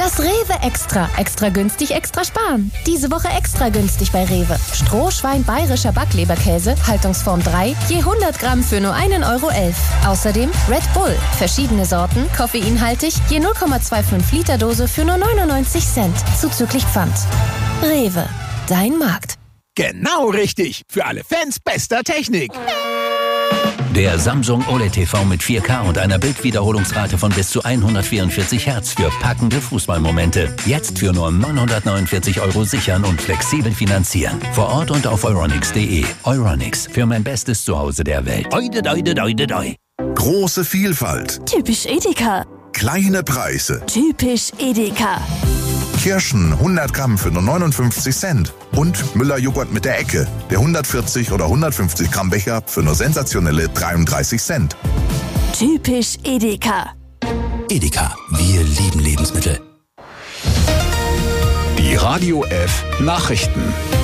Das Rewe Extra. Extra günstig, extra sparen. Diese Woche extra günstig bei Rewe. Strohschwein bayerischer Backleberkäse, Haltungsform 3, je 100 Gramm für nur 1,11 Euro. Außerdem Red Bull. Verschiedene Sorten, koffeinhaltig, je 0,25 Liter Dose für nur 99 Cent. Zuzüglich Pfand. Rewe. Dein Markt. Genau richtig. Für alle Fans bester Technik. Der Samsung OLED TV mit 4K und einer Bildwiederholungsrate von bis zu 144 Hertz für packende Fußballmomente. Jetzt für nur 949 Euro sichern und flexibel finanzieren. Vor Ort und auf euronics.de. Euronics, für mein bestes Zuhause der Welt. Oide, doide, doide, doi. Große Vielfalt. Typisch Edeka. Kleine Preise. Typisch Edeka. Kirschen 100 Gramm für nur 59 Cent. Und Müller-Joghurt mit der Ecke. Der 140 oder 150 Gramm Becher für nur sensationelle 33 Cent. Typisch Edeka. Edeka, wir lieben Lebensmittel. Die Radio F Nachrichten.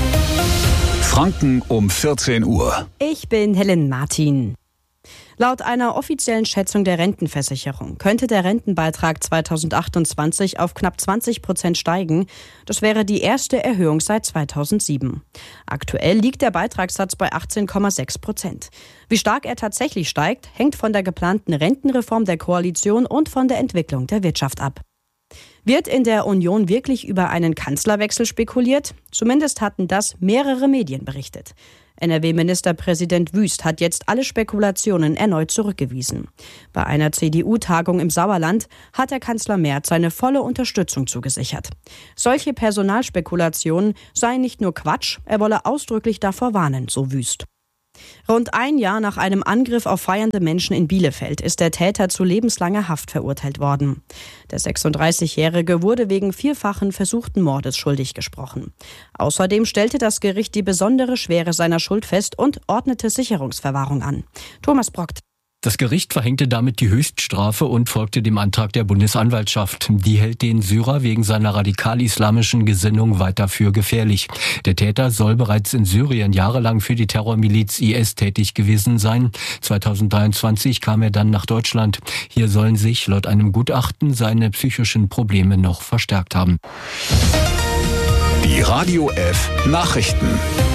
Franken um 14 Uhr. Ich bin Helen Martin. Laut einer offiziellen Schätzung der Rentenversicherung könnte der Rentenbeitrag 2028 auf knapp 20% steigen. Das wäre die erste Erhöhung seit 2007. Aktuell liegt der Beitragssatz bei 18,6%. Wie stark er tatsächlich steigt, hängt von der geplanten Rentenreform der Koalition und von der Entwicklung der Wirtschaft ab. Wird in der Union wirklich über einen Kanzlerwechsel spekuliert? Zumindest hatten das mehrere Medien berichtet. NRW-Ministerpräsident Wüst hat jetzt alle Spekulationen erneut zurückgewiesen. Bei einer CDU-Tagung im Sauerland hat der Kanzler Merz seine volle Unterstützung zugesichert. Solche Personalspekulationen seien nicht nur Quatsch, er wolle ausdrücklich davor warnen, so Wüst. Rund ein Jahr nach einem Angriff auf feiernde Menschen in Bielefeld ist der Täter zu lebenslanger Haft verurteilt worden. Der 36-Jährige wurde wegen vierfachen versuchten Mordes schuldig gesprochen. Außerdem stellte das Gericht die besondere Schwere seiner Schuld fest und ordnete Sicherungsverwahrung an. Thomas Brockt. Das Gericht verhängte damit die Höchststrafe und folgte dem Antrag der Bundesanwaltschaft. Die hält den Syrer wegen seiner radikal-islamischen Gesinnung weiter für gefährlich. Der Täter soll bereits in Syrien jahrelang für die Terrormiliz IS tätig gewesen sein. 2023 kam er dann nach Deutschland. Hier sollen sich laut einem Gutachten seine psychischen Probleme noch verstärkt haben. Die Radio F Nachrichten.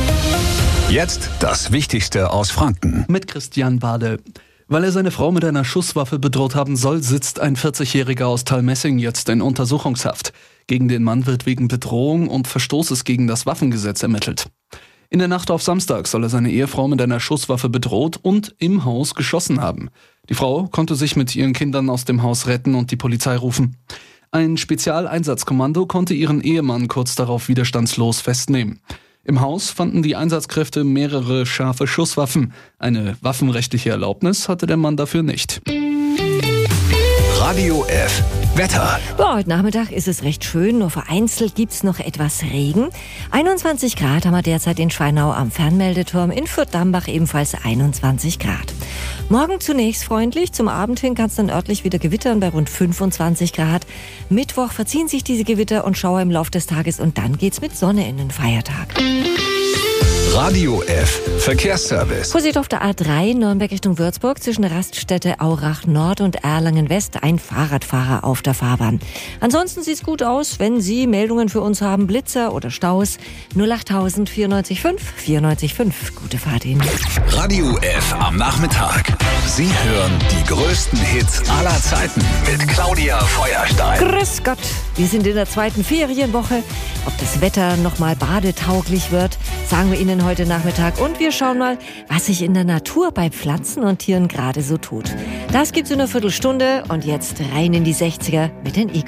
Jetzt das Wichtigste aus Franken. Mit Christian Bade. Weil er seine Frau mit einer Schusswaffe bedroht haben soll, sitzt ein 40-Jähriger aus Thalmessing jetzt in Untersuchungshaft. Gegen den Mann wird wegen Bedrohung und Verstoßes gegen das Waffengesetz ermittelt. In der Nacht auf Samstag soll er seine Ehefrau mit einer Schusswaffe bedroht und im Haus geschossen haben. Die Frau konnte sich mit ihren Kindern aus dem Haus retten und die Polizei rufen. Ein Spezialeinsatzkommando konnte ihren Ehemann kurz darauf widerstandslos festnehmen. Im Haus fanden die Einsatzkräfte mehrere scharfe Schusswaffen. Eine waffenrechtliche Erlaubnis hatte der Mann dafür nicht. Radio F Wetter. Heute Nachmittag ist es recht schön, nur vereinzelt gibt es noch etwas Regen. 21 Grad haben wir derzeit in Schweinau am Fernmeldeturm, in Fürth-Dambach ebenfalls 21 Grad. Morgen zunächst freundlich, zum Abend hin kann es dann örtlich wieder gewittern bei rund 25 Grad. Mittwoch verziehen sich diese Gewitter und Schauer im Laufe des Tages und dann geht's mit Sonne in den Feiertag. Radio F Verkehrsservice. Vorsicht auf der A3 Nürnberg Richtung Würzburg zwischen Raststätte Aurach Nord und Erlangen West. Ein Fahrradfahrer auf der Fahrbahn. Ansonsten sieht's gut aus, wenn Sie Meldungen für uns haben, Blitzer oder Staus. 08000 94 5 Gute Fahrt Ihnen. Radio F am Nachmittag. Sie hören die größten Hits aller Zeiten mit Claudia Feuerstein. Grüß Gott, wir sind in der zweiten Ferienwoche. Ob das Wetter nochmal badetauglich wird, sagen wir Ihnen heute Nachmittag. Und wir schauen mal, was sich in der Natur bei Pflanzen und Tieren gerade so tut. Das gibt's in einer Viertelstunde und jetzt rein in die 60er mit den